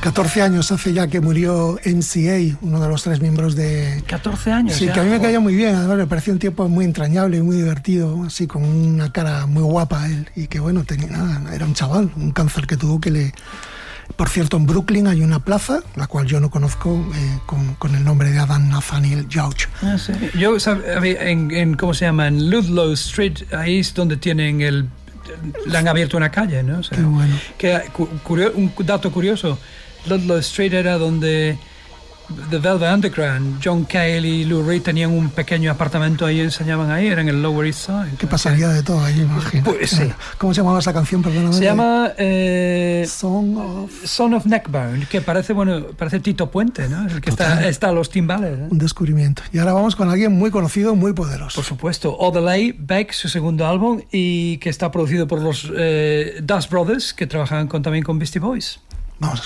14 años hace ya que murió MCA, uno de los 3 miembros de... 14 años. Sí, ya. que a mí me caía muy bien, además me parecía un tipo muy entrañable, muy divertido, así con una cara muy guapa él, y que bueno, tenía nada, era un chaval, un cáncer que tuvo que le... Por cierto, en Brooklyn hay una plaza, la cual yo no conozco, con el nombre de Adam Nathaniel Jauch. Ah, sí. Yo, ¿cómo se llama? En Ludlow Street, ahí es donde tienen le han abierto una calle, ¿no? O sea, Qué bueno. Un dato curioso, Ludlow Street era donde The Velvet Underground, John Cale y Lou Reed tenían un pequeño apartamento ahí, enseñaban ahí, era en el Lower East Side. ¿Qué pasaría de todo ahí, imagino? Pues sí. ¿Cómo se llamaba esa canción? Perdóname. Se llama Son of Neckbone, que parece Tito Puente, ¿no? El que está a los timbales, ¿eh? Un descubrimiento. Y ahora vamos con alguien muy conocido, muy poderoso. Por supuesto, Odelay Beck, su segundo álbum, y que está producido por los Dust Brothers, que trabajan también con Beastie Boys. Vamos a